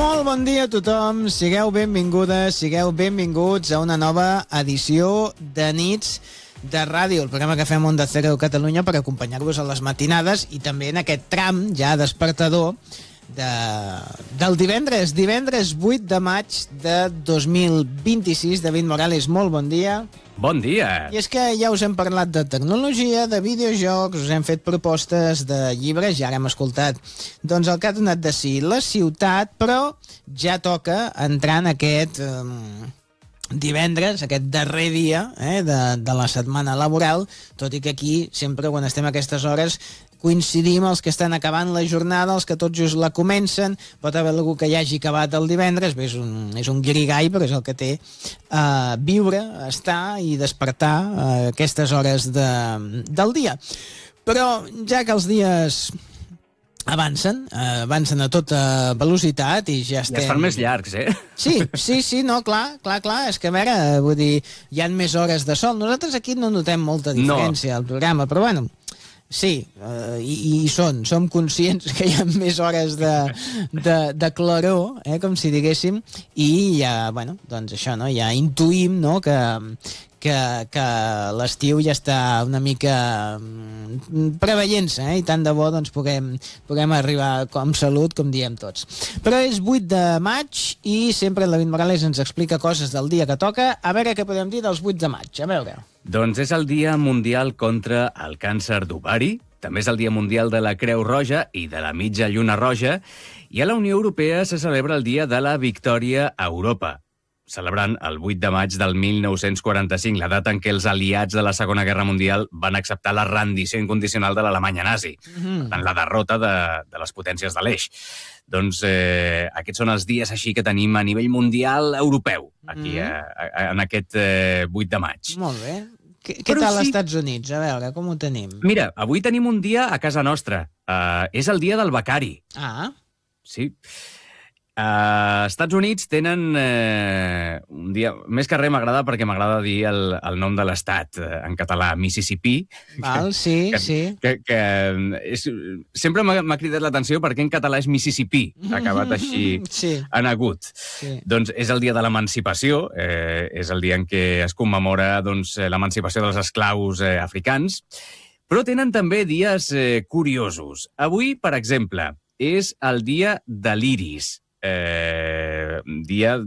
Molt bon dia a tothom, sigueu benvingudes, sigueu benvinguts a una nova edició de Nits de Ràdio, el programa que fem Onda Cero Catalunya per acompanyar-vos a les matinades i també en aquest tram ja despertador del divendres 8 de maig de 2026. David Morales, molt bon dia. Bon dia. I és que ja us hem parlat de tecnologia, de videojocs, us hem fet propostes de llibres, ja hem escoltat doncs el que ha donat de si la ciutat, però ja toca entrar en aquest divendres, aquest darrer dia de la setmana laboral, tot i que aquí sempre quan estem a aquestes hores coincidim els que estan acabant la jornada, els que tot just la comencen, pot haver algú que ja hagi acabat el divendres, bé, és un guirigall, però és el que té viure, estar i despertar a aquestes hores del dia. Però ja que els dies avancen a tota velocitat i ja estem... Ja es fan més llargs, Sí, no, clar, és que a veure, vull dir, hi ha més hores de sol. Nosaltres aquí no notem molta diferència al programa, però bueno... Sí, i som conscients que hi ha més hores de claror, com si diguéssim, i ja, bueno, doncs això, no? Ja intuïm, no?, que l'estiu ja està una mica preveient-se, i tant de bo doncs puguem arribar amb salut, com diem tots. Però és 8 de maig i sempre el David Morales ens explica coses del dia que toca. A veure què podem dir dels 8 de maig, a veure. Doncs és el Dia Mundial contra el Càncer d'Ovari, també és el Dia Mundial de la Creu Roja i de la Mitja Lluna Roja, i a la Unió Europea se celebra el Dia de la Victòria a Europa, celebrant el 8 de maig del 1945, la data en què els aliats de la Segona Guerra Mundial van acceptar la rendició incondicional de l'Alemanya nazi, per tant, la derrota de les potències de l'eix. Doncs aquests són els dies així que tenim a nivell mundial europeu, aquí, en aquest 8 de maig. Molt bé. Què tal als Estats Units? A veure, com ho tenim? Mira, avui tenim un dia a casa nostra. És el dia del becari. Ah. Sí. Als Estats Units tenen un dia... Més que res m'agrada perquè m'agrada dir el nom de l'estat en català, Mississippi. Val, sí. Que sempre m'ha cridat l'atenció perquè en català és Mississippi, acabat així en agut. Sí. Doncs és el dia de l'emancipació, és el dia en què es commemora l'emancipació dels esclaus africans, però tenen també dies curiosos. Avui, per exemple, és el dia de l'iris, dia